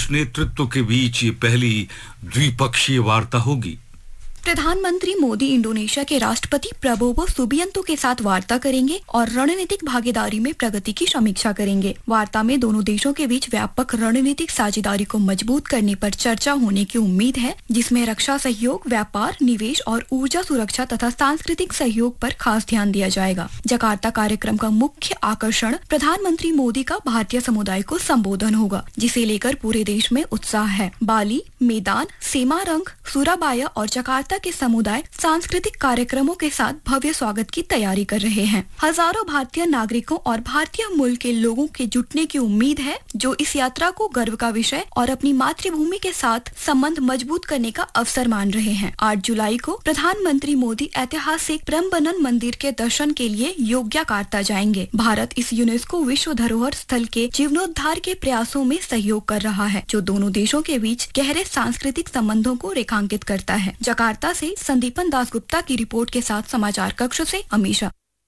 उच्च नेतृत्व के बीच ये पहली द्विपक्षीय वार्ता होगी। प्रधानमंत्री मोदी इंडोनेशिया के राष्ट्रपति प्रबोवो सुबियांतो के साथ वार्ता करेंगे और रणनीतिक भागीदारी में प्रगति की समीक्षा करेंगे। वार्ता में दोनों देशों के बीच व्यापक रणनीतिक साझेदारी को मजबूत करने पर चर्चा होने की उम्मीद है, जिसमें रक्षा सहयोग, व्यापार, निवेश और ऊर्जा सुरक्षा तथा सांस्कृतिक सहयोग पर खास ध्यान दिया जाएगा। जकार्ता कार्यक्रम का मुख्य आकर्षण प्रधानमंत्री मोदी का भारतीय समुदाय को संबोधन होगा, जिसे लेकर पूरे देश में उत्साह है। बाली, मेदान, सेमारंग, सुराबाया और जकार्ता के समुदाय सांस्कृतिक कार्यक्रमों के साथ भव्य स्वागत की तैयारी कर रहे हैं। हजारों भारतीय नागरिकों और भारतीय मूल के लोगों के जुटने की उम्मीद है, जो इस यात्रा को गर्व का विषय और अपनी मातृभूमि के साथ संबंध मजबूत करने का अवसर मान रहे हैं। 8 जुलाई को प्रधानमंत्री मोदी ऐतिहासिक प्रम्बनन मंदिर के दर्शन के लिए योग्यकार्ता जाएंगे। भारत इस यूनेस्को विश्व धरोहर स्थल के जीर्णोद्धार के प्रयासों में सहयोग कर रहा है, जो दोनों देशों के बीच गहरे सांस्कृतिक संबंधों को रेखांकित करता है। जकार्ता से संदीपन दासगुप्ता की रिपोर्ट के साथ समाचार कक्ष से अमीषा।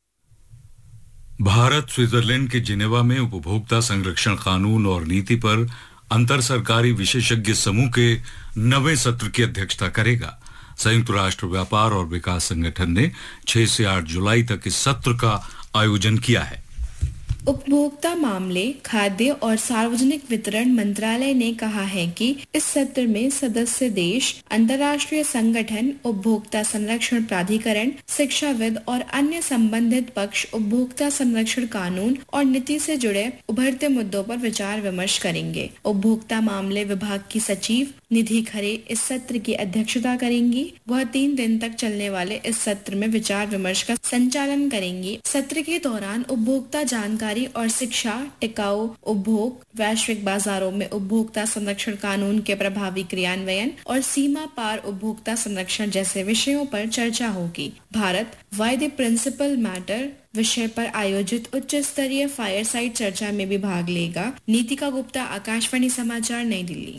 भारत स्विट्जरलैंड के जिनेवा में उपभोक्ता संरक्षण कानून और नीति पर अंतर सरकारी विशेषज्ञ समूह के 9वें सत्र की अध्यक्षता करेगा। संयुक्त राष्ट्र व्यापार और विकास संगठन ने 6 से 8 जुलाई तक इस सत्र का आयोजन किया है। उपभोक्ता मामले, खाद्य और सार्वजनिक वितरण मंत्रालय ने कहा है कि इस सत्र में सदस्य देश, अंतर्राष्ट्रीय संगठन, उपभोक्ता संरक्षण प्राधिकरण, शिक्षाविद और अन्य संबंधित पक्ष उपभोक्ता संरक्षण कानून और नीति से जुड़े उभरते मुद्दों पर विचार विमर्श करेंगे। उपभोक्ता मामले विभाग की सचिव निधि खरे इस सत्र की अध्यक्षता करेंगी। वह 3 दिन तक चलने वाले इस सत्र में विचार विमर्श का संचालन करेंगी। सत्र के दौरान उपभोक्ता जानकारी और शिक्षा, टिकाऊ उपभोग, वैश्विक बाजारों में उपभोक्ता संरक्षण कानून के प्रभावी क्रियान्वयन और सीमा पार उपभोक्ता संरक्षण जैसे विषयों पर चर्चा होगी। Bharat why the principal matter विषय पर आयोजित उच्च स्तरीय फायरसाइड चर्चा में भी भाग लेगा। नीतिका गुप्ता, आकाशवाणी समाचार, नई दिल्ली।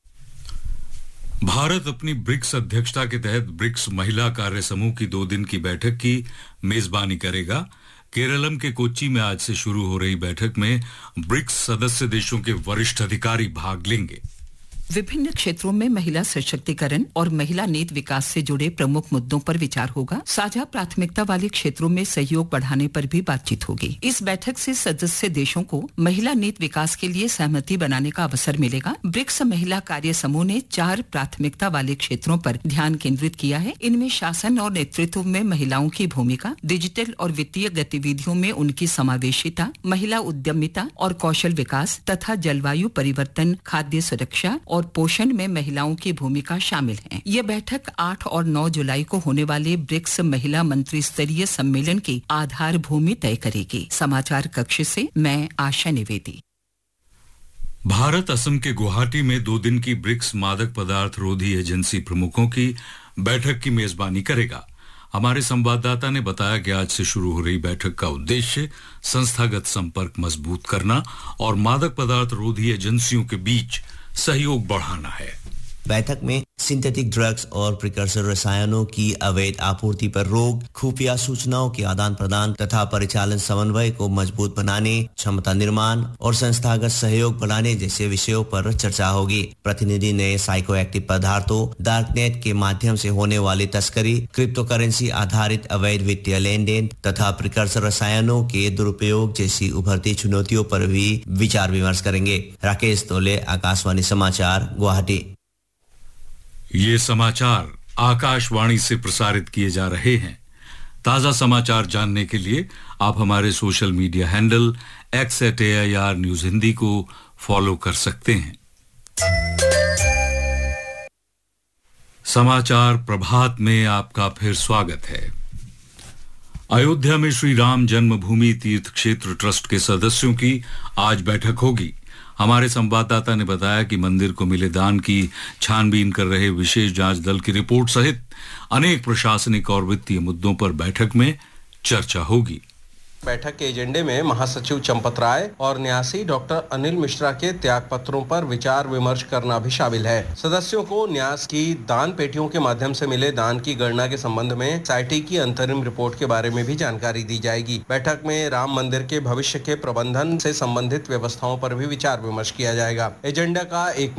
भारत अपनी ब्रिक्स अध्यक्षता के तहत ब्रिक्स महिला कार्य समूह की 2 दिन की बैठक की मेजबानी करेगा। केरलम के कोच्चि में आज से शुरू हो रही बैठक में ब्रिक्स सदस्य देशों के वरिष्ठ अधिकारी भाग लेंगे। विभिन्न क्षेत्रों में महिला सशक्तिकरण और महिला नीति विकास से जुड़े प्रमुख मुद्दों पर विचार होगा। साझा प्राथमिकता वाले क्षेत्रों में सहयोग बढ़ाने पर भी बातचीत होगी। इस बैठक से सदस्य देशों को महिला नीति विकास के लिए सहमति बनाने का अवसर मिलेगा। ब्रिक्स महिला कार्य समूह ने 4 प्राथमिकता वाले क्षेत्रों पर ध्यान केंद्रित किया है। इनमें शासन और नेतृत्व में महिलाओं की भूमिका, डिजिटल और वित्तीय गतिविधियों में उनकी समावेशिता, महिला उद्यमिता और कौशल विकास तथा जलवायु परिवर्तन, खाद्य सुरक्षा और पोषण में महिलाओं की भूमिका शामिल है। यह बैठक 8 और 9 जुलाई को होने वाले ब्रिक्स महिला मंत्री स्तरीय सम्मेलन की आधार भूमि तय करेगी। समाचार कक्ष से मैं आशा निवेदी। भारत असम के गुवाहाटी में 2 दिन की ब्रिक्स मादक पदार्थ रोधी एजेंसी प्रमुखों की बैठक की मेजबानी करेगा। हमारे संवाददाता ने बताया कि आज से शुरू हो रही बैठक का उद्देश्य संस्थागत संपर्क मजबूत करना और मादक पदार्थ रोधी एजेंसियों के बीच सहयोग बढ़ाना है। बैठक में सिंथेटिक ड्रग्स और प्रिकर्सर रसायनों की अवैध आपूर्ति पर रोक, खुफिया सूचनाओं के आदान प्रदान तथा परिचालन समन्वय को मजबूत बनाने, क्षमता निर्माण और संस्थागत सहयोग बढ़ाने जैसे विषयों पर चर्चा होगी। प्रतिनिधि ने साइको एक्टिव पदार्थों, डार्कनेट के माध्यम से होने वाली तस्करी, क्रिप्टो करेंसी आधारित अवैध वित्तीय लेन देन तथा प्रिकर्सर रसायनों के दुरुपयोग जैसी उभरती चुनौतियों पर भी विचार विमर्श करेंगे। राकेश तोले, आकाशवाणी समाचार, गुवाहाटी। ये समाचार आकाशवाणी से प्रसारित किए जा रहे हैं। ताजा समाचार जानने के लिए आप हमारे social media handle @AIR news Hindi को फॉलो कर सकते हैं। समाचार प्रभात में आपका फिर स्वागत है। अयोध्या में श्री राम जन्मभूमि तीर्थ क्षेत्र ट्रस्ट के सदस्यों की आज बैठक होगी। हमारे संवाददाता ने बताया कि मंदिर को मिले दान की छानबीन कर रहे विशेष जांच दल की रिपोर्ट सहित अनेक प्रशासनिक और वित्तीय मुद्दों पर बैठक में चर्चा होगी। बैठक के एजेंडे में महासचिव चंपत राय और न्यासी डॉक्टर अनिल मिश्रा के त्याग पत्रों पर विचार विमर्श करना भी शामिल है। सदस्यों को न्यास की दान पेटियों के माध्यम से मिले दान की गणना के संबंध में सोसाइटी की अंतरिम रिपोर्ट के बारे में भी जानकारी दी जाएगी। बैठक में राम मंदिर के भविष्य के प्रबंधन से संबंधित व्यवस्थाओं पर भी विचार विमर्श किया जाएगा। एजेंडा का एक